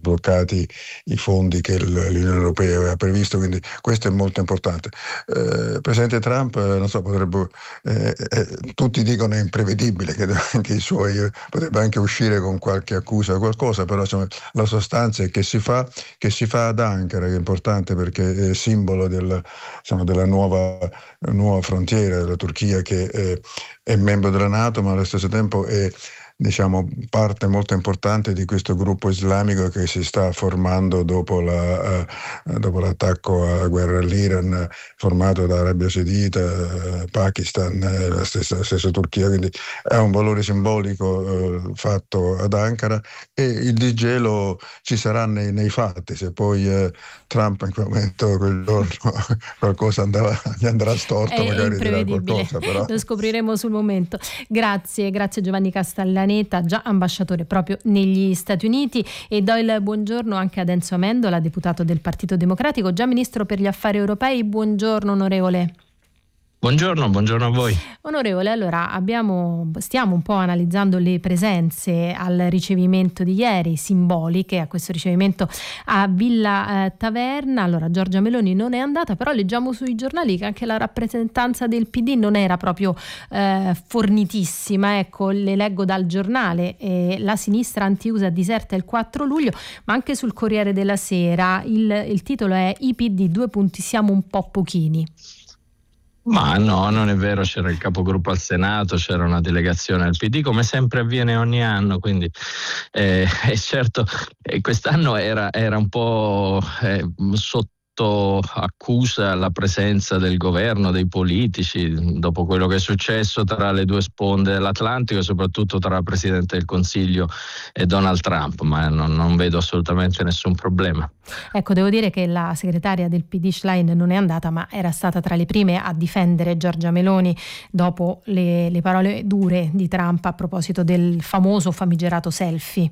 sbloccati i fondi che l'Unione Europea aveva previsto, quindi questo è molto importante. Presidente Trump, non so, potrebbe, tutti dicono è imprevedibile, che anche i suoi potrebbe anche uscire con qualche accusa o qualcosa, però insomma, la sostanza è che si fa ad Ankara, che è importante perché è simbolo della nuova frontiera della Turchia, che è membro della NATO, ma allo stesso tempo è, diciamo, parte molto importante di questo gruppo islamico che si sta formando dopo l'attacco alla guerra all'Iran, formato da Arabia Saudita, Pakistan, la stessa Turchia, quindi ha un valore simbolico fatto ad Ankara, e il disgelo ci sarà nei fatti. Se poi Trump in quel momento, quel giorno, qualcosa gli andrà storto, è magari dirà imprevedibile, qualcosa, però lo scopriremo sul momento. Grazie Giovanni Castellaneta, già ambasciatore proprio negli Stati Uniti, e do il buongiorno anche ad Enzo Amendola, deputato del Partito Democratico, già ministro per gli affari europei. Buongiorno onorevole. Buongiorno a voi. Onorevole, allora stiamo un po' analizzando le presenze al ricevimento di ieri, simboliche, a questo ricevimento a Villa Taverna. Allora, Giorgia Meloni non è andata, però leggiamo sui giornali che anche la rappresentanza del PD non era proprio fornitissima. Ecco, le leggo dal giornale: la sinistra anti-USA diserta il 4 luglio, ma anche sul Corriere della Sera il titolo è "I PD, 2 punti, siamo un po' pochini". Ma no, non è vero, c'era il capogruppo al Senato, c'era una delegazione al PD, come sempre avviene ogni anno, quindi certo quest'anno era un po' sotto accusa la presenza del governo, dei politici, dopo quello che è successo tra le due sponde dell'Atlantico e soprattutto tra il Presidente del Consiglio e Donald Trump, ma non vedo assolutamente nessun problema. Ecco, devo dire che la segretaria del PD Schlein non è andata, ma era stata tra le prime a difendere Giorgia Meloni dopo le parole dure di Trump a proposito del famoso famigerato selfie.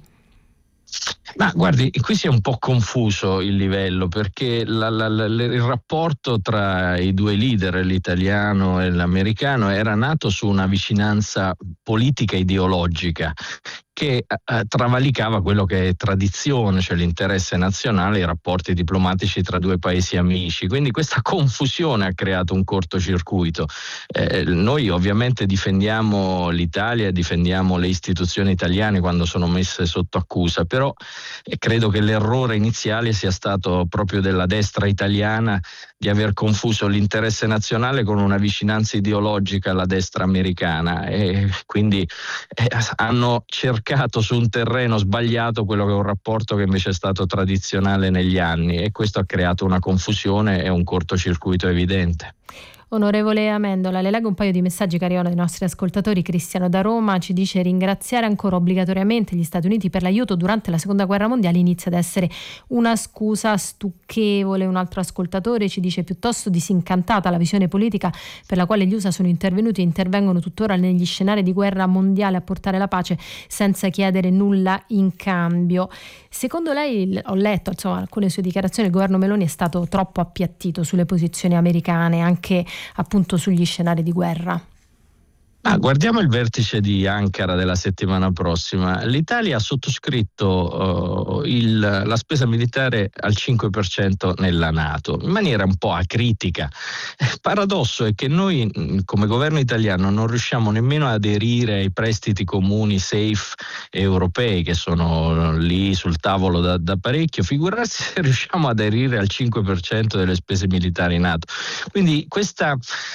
Ma guardi, qui si è un po' confuso il livello, perché il rapporto tra i due leader, l'italiano e l'americano, era nato su una vicinanza politica ideologica che travalicava quello che è tradizione, cioè l'interesse nazionale e i rapporti diplomatici tra due paesi amici. Quindi questa confusione ha creato un cortocircuito. Noi ovviamente difendiamo l'Italia e difendiamo le istituzioni italiane quando sono messe sotto accusa, però credo che l'errore iniziale sia stato proprio della destra italiana di aver confuso l'interesse nazionale con una vicinanza ideologica alla destra americana, e quindi hanno cercato su un terreno sbagliato quello che è un rapporto che invece è stato tradizionale negli anni, e questo ha creato una confusione e un cortocircuito evidente. Onorevole Amendola, le leggo un paio di messaggi che arrivano dai nostri ascoltatori. Cristiano da Roma ci dice: ringraziare ancora obbligatoriamente gli Stati Uniti per l'aiuto durante la seconda guerra mondiale inizia ad essere una scusa stucchevole. Un altro ascoltatore ci dice: piuttosto disincantata la visione politica per la quale gli USA sono intervenuti e intervengono tuttora negli scenari di guerra mondiale a portare la pace senza chiedere nulla in cambio. Secondo lei, ho letto alcune sue dichiarazioni, il governo Meloni è stato troppo appiattito sulle posizioni americane, anche appunto sugli scenari di guerra? Guardiamo il vertice di Ankara della settimana prossima. L'Italia ha sottoscritto la spesa militare al 5% nella NATO, in maniera un po' acritica. Il paradosso è che noi come governo italiano non riusciamo nemmeno ad aderire ai prestiti comuni safe europei che sono lì sul tavolo da parecchio, figurarsi se riusciamo ad aderire al 5% delle spese militari NATO. Quindi questo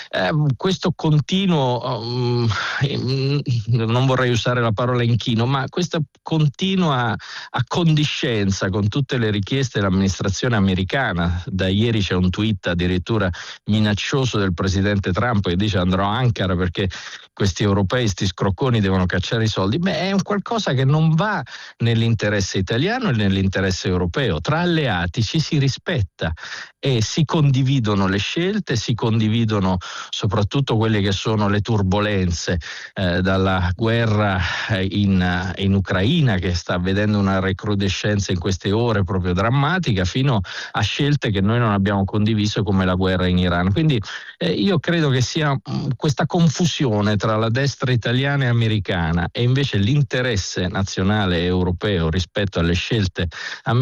continuo, non vorrei usare la parola inchino, ma questa continua accondiscenza con tutte le richieste dell'amministrazione americana. Da ieri c'è un tweet addirittura minaccioso del presidente Trump che dice: andrò a Ankara perché questi europei, sti scrocconi, devono cacciare i soldi. È un qualcosa che non va nell'interesse italiano e nell'interesse europeo. Tra alleati ci si rispetta e si condividono le scelte, si condividono soprattutto quelle che sono le turbolenze, dalla guerra in Ucraina, che sta vedendo una recrudescenza in queste ore proprio drammatica, fino a scelte che noi non abbiamo condiviso come la guerra in Iran. Quindi io credo che sia questa confusione tra la destra italiana e americana e invece l'interesse nazionale europeo rispetto alle scelte americane